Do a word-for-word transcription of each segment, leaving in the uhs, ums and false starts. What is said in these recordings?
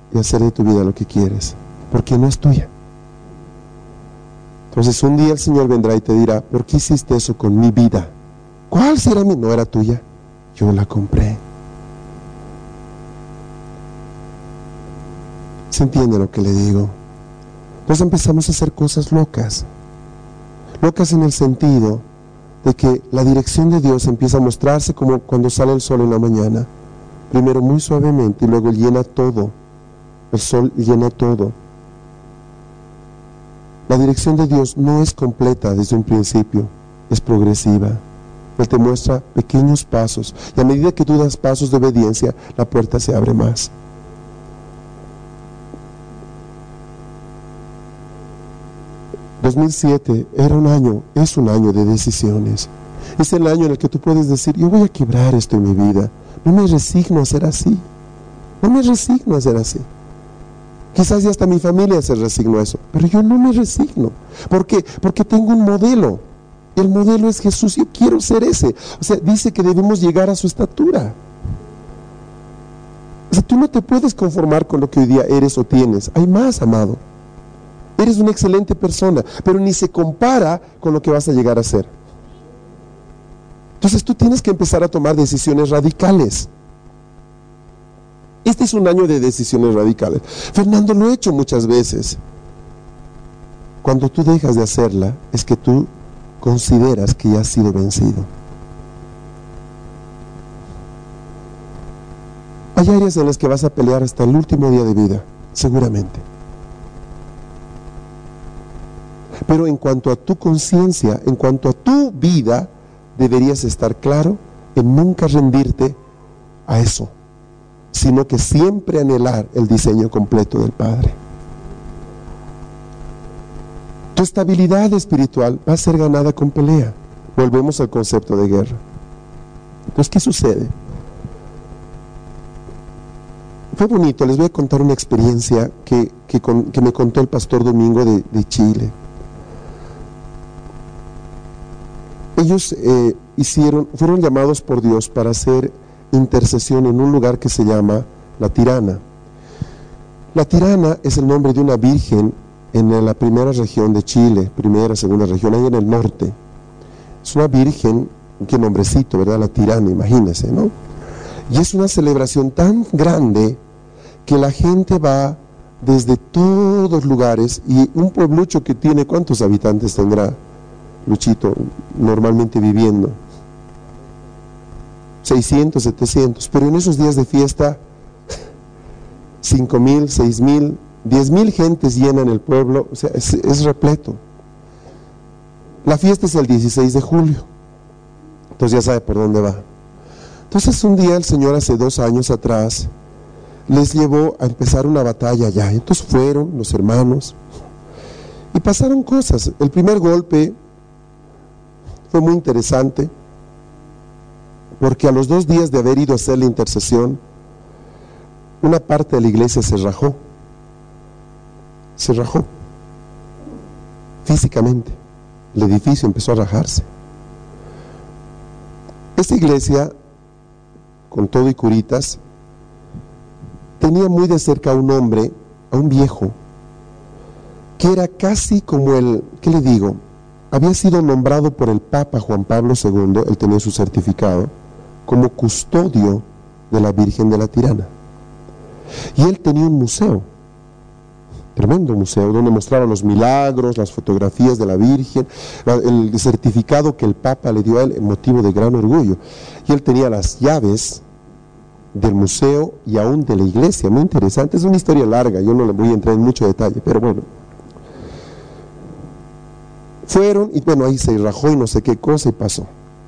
y hacer de tu vida lo que quieres, porque no es tuya. Entonces un día el Señor vendrá y te dirá, ¿por qué hiciste eso con mi vida? ¿Cuál será mi? No era tuya, yo la compré. ¿Se entiende lo que le digo? Entonces empezamos a hacer cosas locas, locas en el sentido de que la dirección de Dios empieza a mostrarse como cuando sale el sol en la mañana, primero muy suavemente y luego llena todo, el sol llena todo. La dirección de Dios no es completa desde un principio, es progresiva. Él te muestra pequeños pasos y a medida que tú das pasos de obediencia, la puerta se abre más. dos mil siete era un año, es un año de decisiones. Es el año en el que tú puedes decir, yo voy a quebrar esto en mi vida. No me resigno a ser así. No me resigno a ser así. Quizás ya hasta mi familia se resignó a eso, pero yo no me resigno. ¿Por qué? Porque tengo un modelo. El modelo es Jesús. Yo quiero ser ese. O sea, dice que debemos llegar a su estatura. O sea, tú no te puedes conformar con lo que hoy día eres o tienes. Hay más, amado. Eres una excelente persona, pero ni se compara con lo que vas a llegar a ser. Entonces tú tienes que empezar a tomar decisiones radicales. Este es un año de decisiones radicales. Fernando, lo he hecho muchas veces. Cuando tú dejas de hacerla, es que tú consideras que ya has sido vencido. Hay áreas en las que vas a pelear hasta el último día de vida, seguramente. Pero en cuanto a tu conciencia, en cuanto a tu vida, deberías estar claro en nunca rendirte a eso, sino que siempre anhelar el diseño completo del Padre. Tu estabilidad espiritual va a ser ganada con pelea. Volvemos al concepto de guerra. Entonces, ¿qué sucede? Fue bonito, les voy a contar una experiencia que, que, con, que me contó el pastor Domingo de, de Chile. Ellos eh, hicieron, fueron llamados por Dios para hacer intercesión en un lugar que se llama La Tirana. La Tirana es el nombre de una virgen en la primera región de Chile, primera, segunda región, ahí en el norte. Es una virgen, qué nombrecito, ¿verdad? La Tirana, imagínense, ¿no? Y es una celebración tan grande que la gente va desde todos lugares, y un pueblucho que tiene, ¿cuántos habitantes tendrá, Luchito, normalmente viviendo? seiscientos, setecientos, pero en esos días de fiesta, cinco mil, seis mil, diez mil gentes llenan el pueblo, o sea, es, es repleto. La fiesta es el dieciséis de julio, entonces ya sabe por dónde va. Entonces un día el Señor, hace dos años atrás, les llevó a empezar una batalla allá. Entonces fueron los hermanos y pasaron cosas. El primer golpe fue muy interesante, porque a los dos días de haber ido a hacer la intercesión, una parte de la iglesia se rajó, se rajó, físicamente, el edificio empezó a rajarse. Esta iglesia, con todo y curitas, tenía muy de cerca a un hombre, a un viejo, que era casi como el, ¿qué le digo? Había sido nombrado por el Papa Juan Pablo segundo, él tenía su certificado, como custodio de la Virgen de la Tirana. Y él tenía un museo, tremendo museo, donde mostraba los milagros, las fotografías de la Virgen, el certificado que el Papa le dio a él en motivo de gran orgullo. Y él tenía las llaves del museo y aún de la iglesia, muy interesante. Es una historia larga, yo no le voy a entrar en mucho detalle, pero bueno. Fueron y bueno, ahí se rajó y no sé qué cosa y pasó.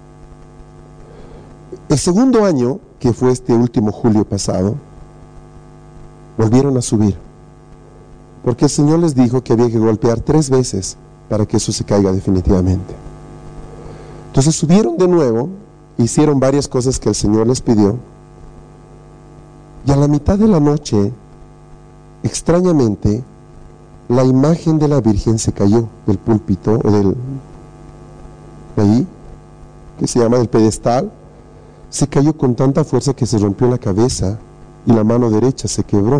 El segundo año, que fue este último julio pasado, volvieron a subir, porque el Señor les dijo que había que golpear tres veces para que eso se caiga definitivamente. Entonces subieron de nuevo, hicieron varias cosas que el Señor les pidió, y a la mitad de la noche, extrañamente, la imagen de la Virgen se cayó del púlpito, o del, de ahí, que se llama del pedestal, se cayó con tanta fuerza que se rompió la cabeza y la mano derecha se quebró.